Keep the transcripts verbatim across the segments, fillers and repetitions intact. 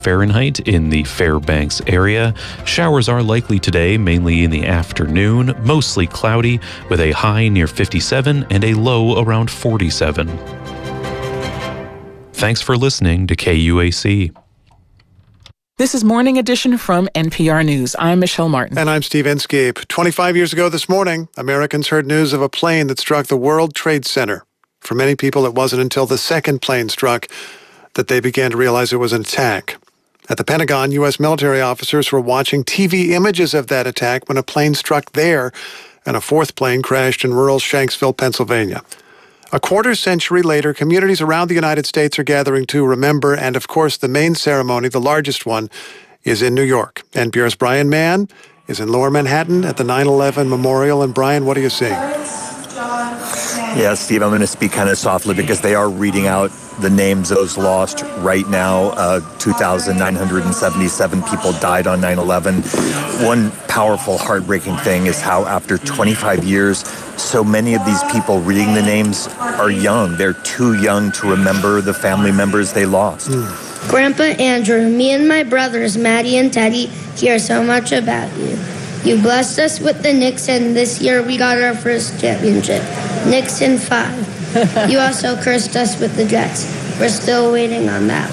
Fahrenheit in the Fairbanks area. Showers are likely today, mainly in the afternoon, mostly cloudy, with a high near fifty-seven and a low around forty-seven. Thanks for listening to K U A C. This is Morning Edition from N P R News. I'm Michelle Martin. And I'm Steve Inskeep. twenty-five years ago this morning, Americans heard news of a plane that struck the World Trade Center. For many people, it wasn't until the second plane struck that they began to realize it was an attack. At the Pentagon, U S military officers were watching T V images of that attack when a plane struck there, and a fourth plane crashed in rural Shanksville, Pennsylvania. A quarter century later, communities around the United States are gathering to remember, and of course, the main ceremony, the largest one, is in New York. N P R's Brian Mann is in Lower Manhattan at the nine eleven Memorial. And Brian, what are you seeing? Yeah, Steve, I'm going to speak kind of softly because they are reading out the names of those lost right now. Uh, two thousand nine hundred seventy-seven people died on nine eleven. One powerful, heartbreaking thing is how after twenty-five years, so many of these people reading the names are young. They're too young to remember the family members they lost. Mm. Grandpa Andrew, me and my brothers, Maddie and Teddy, hear so much about you. You blessed us with the Knicks, and this year we got our first championship. Knicks in five. You also cursed us with the Jets. We're still waiting on that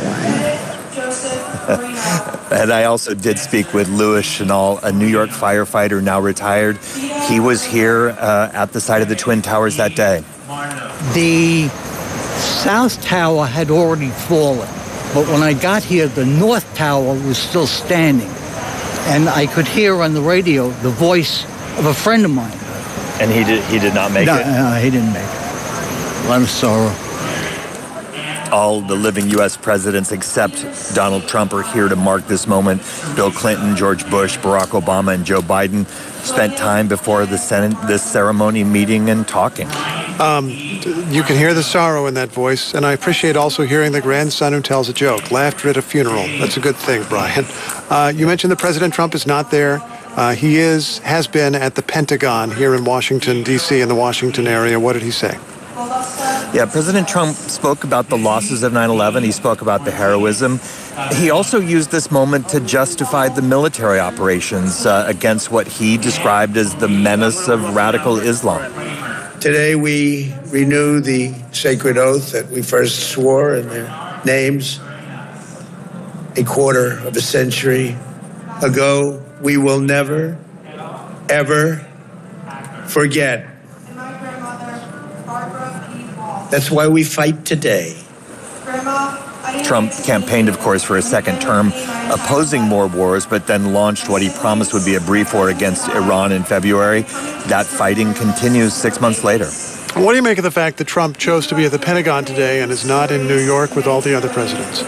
one. And I also did speak with Louis Chenal, a New York firefighter now retired. He was here uh, at the site of the Twin Towers that day. The South Tower had already fallen, but when I got here, the North Tower was still standing. And I could hear on the radio the voice of a friend of mine. And he did he did not make no, it? No, he didn't make it. A lot of sorrow. All the living U S presidents except Donald Trump are here to mark this moment. Bill Clinton, George Bush, Barack Obama, and Joe Biden spent time before the Senate, this ceremony meeting and talking. Um, you can hear the sorrow in that voice, and I appreciate also hearing the grandson who tells a joke. Laughter at a funeral. That's a good thing, Brian. Uh, you mentioned that President Trump is not there. Uh, he is, has been at the Pentagon here in Washington, D C, in the Washington area. What did he say? Yeah, President Trump spoke about the losses of nine eleven. He spoke about the heroism. He also used this moment to justify the military operations uh, against what he described as the menace of radical Islam. Today we renew the sacred oath that we first swore in their names a quarter of a century ago. We will never, ever forget. That's why we fight today. Trump campaigned, of course, for a second term, opposing more wars, but then launched what he promised would be a brief war against Iran in February. That fighting continues six months later. What do you make of the fact that Trump chose to be at the Pentagon today and is not in New York with all the other presidents?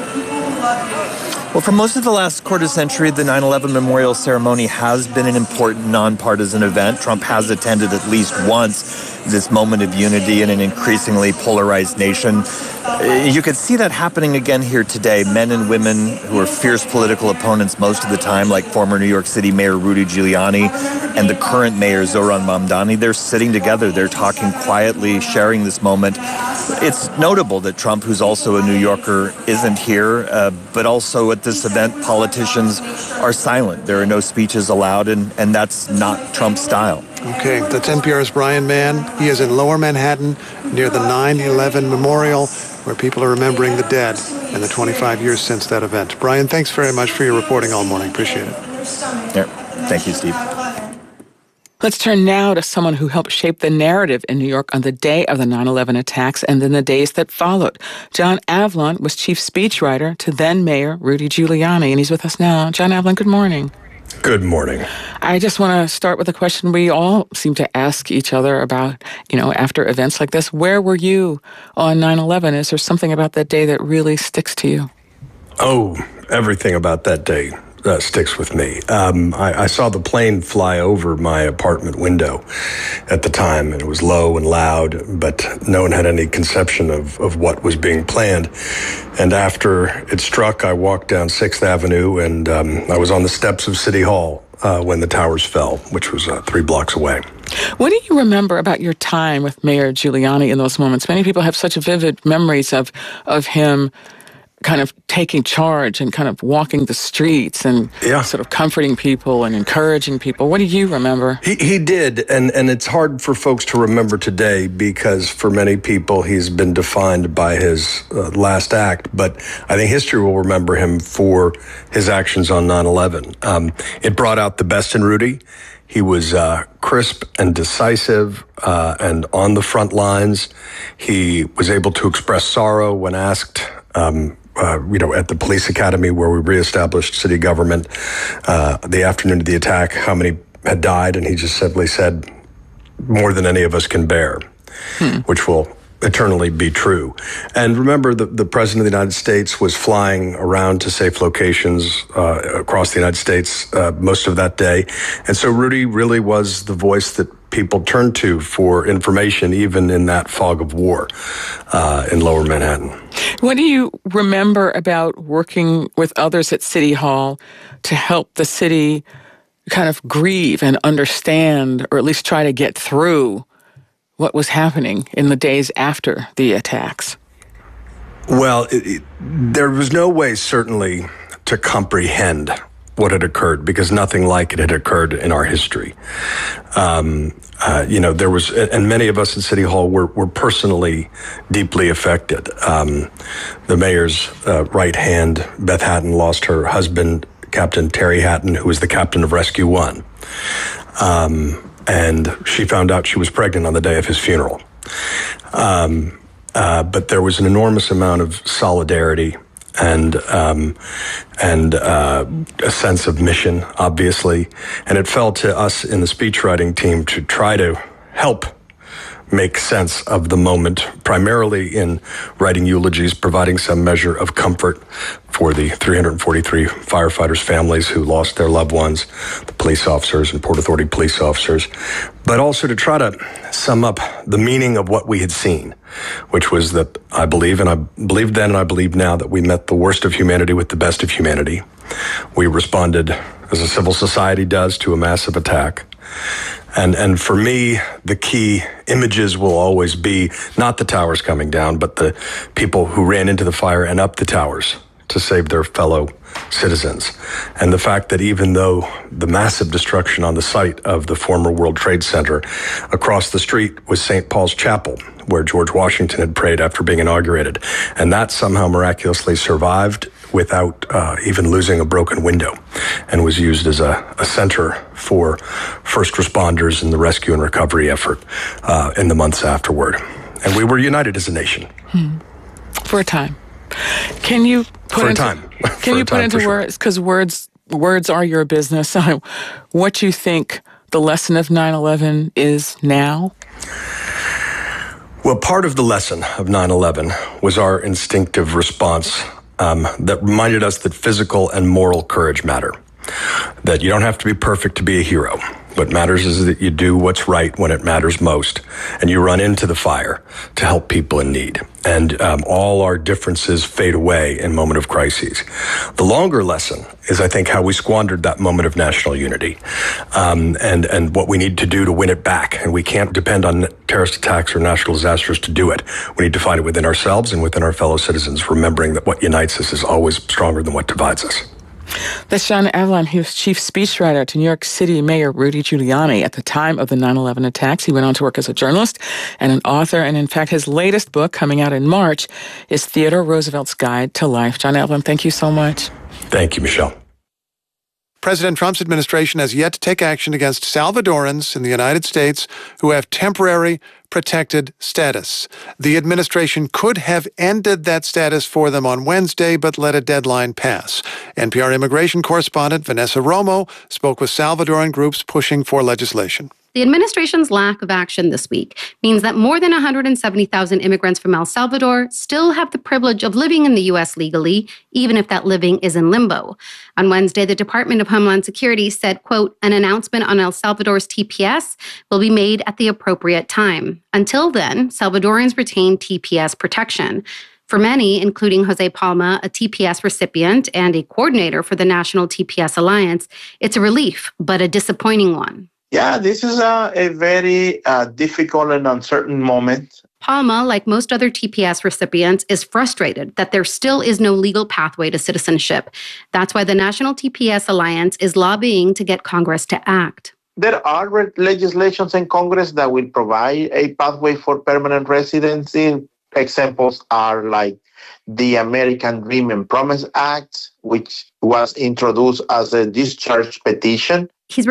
Well, for most of the last quarter century, the nine eleven memorial ceremony has been an important nonpartisan event. Trump has attended at least once this moment of unity in an increasingly polarized nation. You could see that happening again here today. Men and women who are fierce political opponents most of the time, like former New York City Mayor Rudy Giuliani and the current mayor Zohran Mamdani, they're sitting together. They're talking quietly, sharing this moment. It's notable that Trump, who's also a New Yorker, isn't here, uh, but also at this event, politicians are silent. There are no speeches allowed, and, and that's not Trump's style. Okay, that's N P R's Brian Mann. He is in Lower Manhattan near the nine eleven Memorial, where people are remembering the dead and the twenty-five years since that event. Brian, thanks very much for your reporting all morning. Appreciate it. Yeah, thank you, Steve. Let's turn now to someone who helped shape the narrative in New York on the day of the nine eleven attacks and then the days that followed. John Avlon was chief speechwriter to then Mayor Rudy Giuliani, and he's with us now. John Avlon, good morning. Good morning. I just want to start with a question we all seem to ask each other about, you know, after events like this. Where were you on nine eleven? Is there something about that day that really sticks to you? Oh, everything about that day uh, sticks with me. Um, I, I saw the plane fly over my apartment window at the time, and it was low and loud, but no one had any conception of, of what was being planned. And after it struck, I walked down Sixth Avenue, and um, I was on the steps of City Hall uh, when the towers fell, which was uh, three blocks away. What do you remember about your time with Mayor Giuliani in those moments? Many people have such vivid memories of of him kind of taking charge and kind of walking the streets and yeah. sort of comforting people and encouraging people. What do you remember? He he did, and, and it's hard for folks to remember today because for many people he's been defined by his uh, last act, but I think history will remember him for his actions on nine eleven. Um, it brought out the best in Rudy. He was uh, crisp and decisive uh, and on the front lines. He was able to express sorrow when asked um, Uh, you know, at the police academy where we reestablished city government, uh, the afternoon of the attack, how many had died, and he just simply said, more than any of us can bear, hmm. which will eternally be true. And remember, the, the President of the United States was flying around to safe locations uh, across the United States uh, most of that day. And so Rudy really was the voice that people turned to for information, even in that fog of war uh, in Lower Manhattan. What do you remember about working with others at City Hall to help the city kind of grieve and understand, or at least try to get through what was happening in the days after the attacks? Well, it, it, there was no way, certainly, to comprehend what had occurred, because nothing like it had occurred in our history. Um, uh, you know, there was, and many of us in City Hall were, were personally deeply affected. Um, the mayor's uh, right hand, Beth Hatton, lost her husband, Captain Terry Hatton, who was the captain of Rescue One. Um, and she found out she was pregnant on the day of his funeral. Um, uh, but there was an enormous amount of solidarity and um, and uh, a sense of mission, obviously. And it fell to us in the speechwriting team to try to help make sense of the moment, primarily in writing eulogies, providing some measure of comfort for the three hundred forty-three firefighters' families who lost their loved ones, the police officers and Port Authority police officers, but also to try to sum up the meaning of what we had seen, which was that I believe, and I believed then and I believe now, that we met the worst of humanity with the best of humanity. We responded as a civil society does to a massive attack. And and for me, the key images will always be not the towers coming down, but the people who ran into the fire and up the towers to save their fellow citizens. And the fact that even though the massive destruction on the site of the former World Trade Center, across the street was Saint Paul's Chapel, where George Washington had prayed after being inaugurated, and that somehow miraculously survived without uh, even losing a broken window, and was used as a, a center for first responders in the rescue and recovery effort uh, in the months afterward. And we were united as a nation. Hmm. For a time. Can you put For into, a time. Can For you a put time, into for sure. words, because words, words are your business, what you think the lesson of nine eleven is now? Well, part of the lesson of nine eleven was our instinctive response um, that reminded us that physical and moral courage matter, that you don't have to be perfect to be a hero. What matters is that you do what's right when it matters most, and you run into the fire to help people in need. And um, all our differences fade away in moment of crises. The longer lesson is, I think, how we squandered that moment of national unity, um, and and what we need to do to win it back. And we can't depend on terrorist attacks or natural disasters to do it. We need to find it within ourselves and within our fellow citizens, remembering that what unites us is always stronger than what divides us. That's John Avlon. He was chief speechwriter to New York City Mayor Rudy Giuliani at the time of the nine eleven attacks. He went on to work as a journalist and an author. And in fact, his latest book, coming out in March, is Theodore Roosevelt's Guide to Life. John Avlon, thank you so much. Thank you, Michelle. President Trump's administration has yet to take action against Salvadorans in the United States who have temporary protected status. The administration could have ended that status for them on Wednesday, but let a deadline pass. N P R immigration correspondent Vanessa Romo spoke with Salvadoran groups pushing for legislation. The administration's lack of action this week means that more than one hundred seventy thousand immigrants from El Salvador still have the privilege of living in the U S legally, even if that living is in limbo. On Wednesday, the Department of Homeland Security said, quote, an announcement on El Salvador's T P S will be made at the appropriate time. Until then, Salvadorans retain T P S protection. For many, including Jose Palma, a T P S recipient and a coordinator for the National T P S Alliance, it's a relief, but a disappointing one. Yeah, this is a, a very uh, difficult and uncertain moment. Palma, like most other T P S recipients, is frustrated that there still is no legal pathway to citizenship. That's why the National T P S Alliance is lobbying to get Congress to act. There are re- legislations in Congress that will provide a pathway for permanent residency. Examples are like the American Dream and Promise Act, which was introduced as a discharge petition.